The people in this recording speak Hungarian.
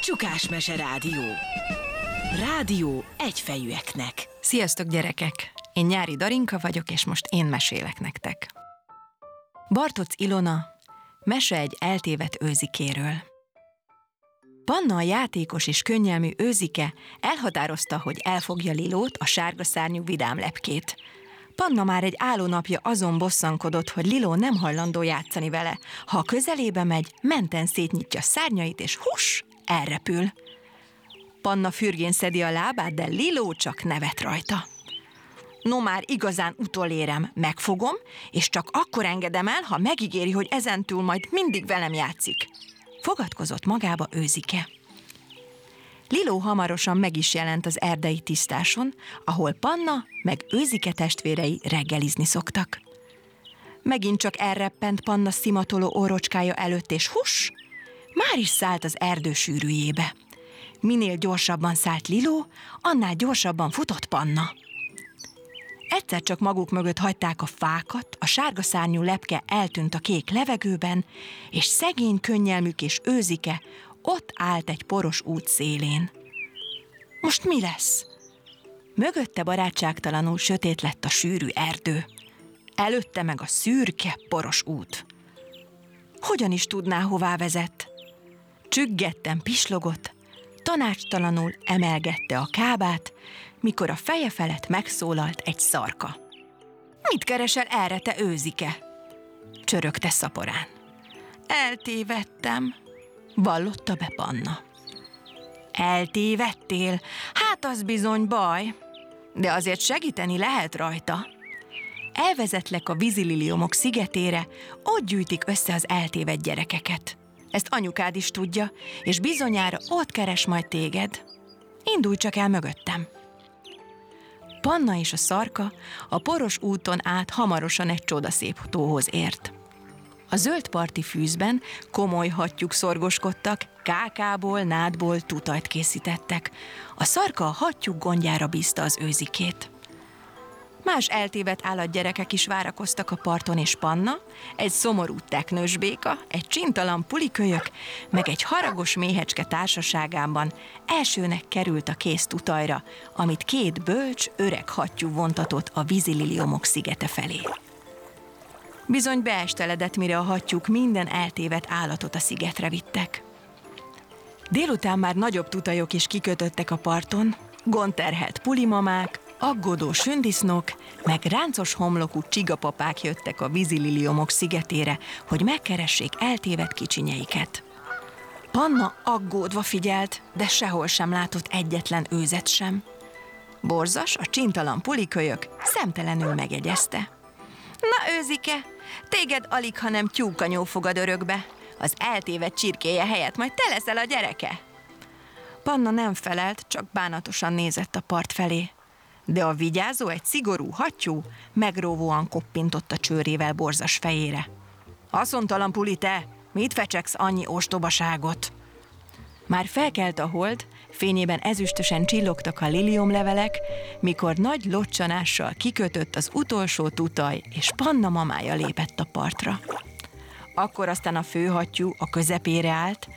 Csukásmese Rádió. Rádió egyfejűeknek. Sziasztok, gyerekek! Én Nyári Darinka vagyok, és most én mesélek nektek. Bartócz Ilona, mese egy eltévedt őzikéről. Panna, a játékos és könnyelmű őzike elhatározta, hogy elfogja Lilót, a sárga szárnyú vidám lepkét. Panna már egy állónapja azon bosszankodott, hogy Liló nem hajlandó játszani vele. Ha a közelébe megy, menten szétnyitja szárnyait, és huss, elrepül. Panna fürgén szedi a lábát, de Liló csak nevet rajta. No, már igazán utolérem, megfogom, és csak akkor engedem el, ha megígéri, hogy ezentúl majd mindig velem játszik. Fogadkozott magába őzike. Liló hamarosan meg is jelent az erdei tisztáson, ahol Panna meg őzike testvérei reggelizni szoktak. Megint csak elreppent Panna szimatoló orrocskája előtt, és huss, már is szállt az erdő sűrűjébe. Minél gyorsabban szállt Liló, annál gyorsabban futott Panna. Egyszer csak maguk mögött hagyták a fákat, a sárga szárnyú lepke eltűnt a kék levegőben, és szegény könnyelmük és őzike ott állt egy poros út szélén. Most mi lesz? Mögötte barátságtalanul sötét lett a sűrű erdő. Előtte meg a szürke, poros út. Hogyan is tudná, hová vezet? Csüggetten pislogott, tanácstalanul emelgette a kábát, mikor a feje felett megszólalt egy szarka. Mit keresel erre, te őzike? Csörögte szaporán. Eltévedtem, vallotta be Panna. Eltévedtél? Hát az bizony baj, de azért segíteni lehet rajta. Elvezetlek a vízililiomok szigetére, ott gyűjtik össze az eltévedt gyerekeket. Ezt anyukád is tudja, és bizonyára ott keres majd téged. Indulj csak el mögöttem. Panna és a szarka a poros úton át hamarosan egy csodaszép tóhoz ért. A zöld parti fűzben komoly hattyúk szorgoskodtak, kákából, nádból tutajt készítettek. A szarka a hattyúk gondjára bízta az őzikét. Más eltévedt állatgyerekek is várakoztak a parton, és Panna, egy szomorú teknős béka, egy csintalan pulikölyök, meg egy haragos méhecske társaságában elsőnek került a kész tutajra, amit két bölcs, öreg hattyú vontatott a vízililiomok szigete felé. Bizony beesteledett, mire a hattyúk minden eltévedt állatot a szigetre vittek. Délután már nagyobb tutajok is kikötöttek a parton, gondterhelt pulimamák, aggódó sündisznók, meg ráncos homlokú csigapapák jöttek a vízililiomok szigetére, hogy megkeressék eltévedt kicsinyeiket. Panna aggódva figyelt, de sehol sem látott egyetlen őzet sem. Borzas, a csintalan pulikölyök szemtelenül megjegyezte. Na, őzike, téged alig, hanem tyúkanyó fogad örökbe. Az eltévedt csirkéje helyett majd te leszel a gyereke. Panna nem felelt, csak bánatosan nézett a part felé. De a vigyázó, egy szigorú hattyú megróvóan koppintott a csőrével Borzas fejére. Haszontalan puli te, mit fecseksz annyi ostobaságot? Már felkelt a hold, fényében ezüstösen csillogtak a liliomlevelek, mikor nagy locsanással kikötött az utolsó tutaj, és Panna mamája lépett a partra. Akkor aztán a főhattyú a közepére állt,